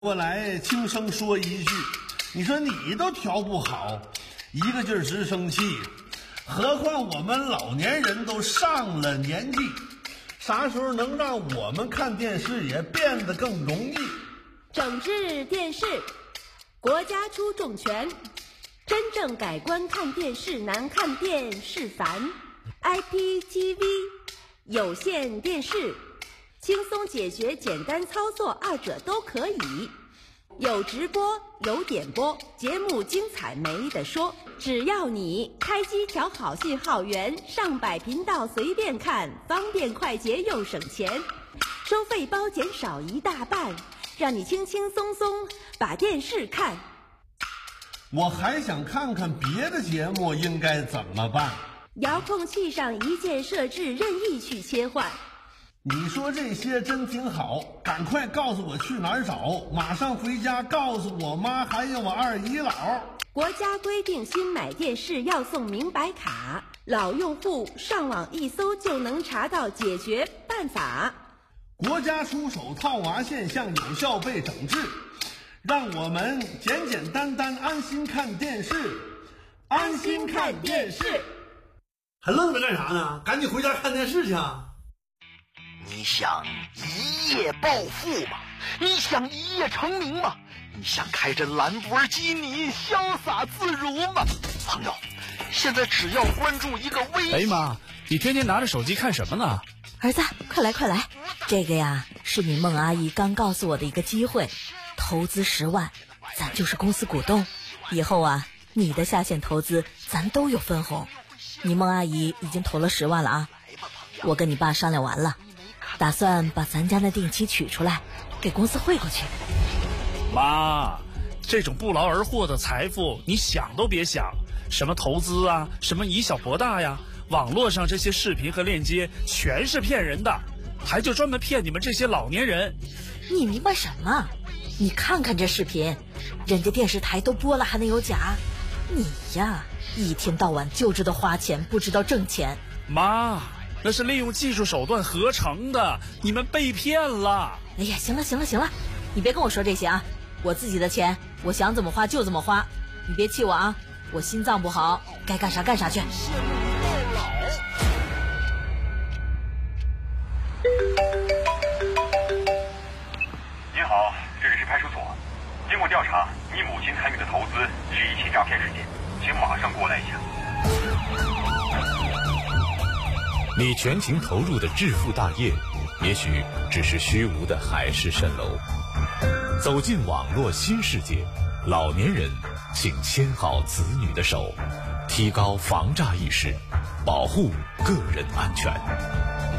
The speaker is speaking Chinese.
过来轻声说一句，你说你都调不好，一个劲儿直生气，何况我们老年人都上了年纪，啥时候能让我们看电视也变得更容易？ 整治电视，国家出重拳，真正改观看电视难，看电视烦。IPTV 有线电视，轻松解决，简单操作，二者都可以。有直播，有点播，节目精彩没得说。只要你开机调好信号源，上百频道随便看，方便快捷又省钱，收费包减少一大半，让你轻轻松松把电视看。 我还想看看别的节目应该怎么办？ 遥控器上一键设置，任意去切换。 你说这些真挺好，赶快告诉我去哪儿找，马上回家告诉我妈还有我二姨姥。 国家规定新买电视要送明白卡，老用户上网一搜就能查到解决办法。 国家出手，套娃现象有效被整治，让我们简简单单安心看电视， 安心看电视。 还愣着干啥呢？赶紧回家看电视去啊！ 你想一夜暴富吗？你想一夜成名吗？你想开着兰博基尼潇洒自如吗？朋友，现在只要关注一个微信。 哎妈，你天天拿着手机看什么呢？ 儿子，快来快来，这个呀是你孟阿姨刚告诉我的一个机会，投资10万，咱就是公司股东，以后啊你的下线投资咱都有分红。你孟阿姨已经投了10万了啊，我跟你爸商量完了，打算把咱家的定期取出来给公司汇过去。 妈，这种不劳而获的财富你想都别想，什么投资啊，什么以小博大呀，网络上这些视频和链接全是骗人的，还就专门骗你们这些老年人。 你明白什么？你看看这视频，人家电视台都播了还能有假？你呀一天到晚就知道花钱不知道挣钱。 妈，那是利用技术手段合成的，你们被骗了。 哎呀，行了行了行了，你别跟我说这些啊，我自己的钱我想怎么花就怎么花，你别气我啊，我心脏不好，该干啥干啥去。 你好，这里是派出所。经过调查，你母亲参与的投资是一起诈骗事件，请马上过来一下。 你全情投入的致富大业，也许只是虚无的海市蜃楼。走进网络新世界，老年人请牵好子女的手，提高防诈意识，保护个人安全。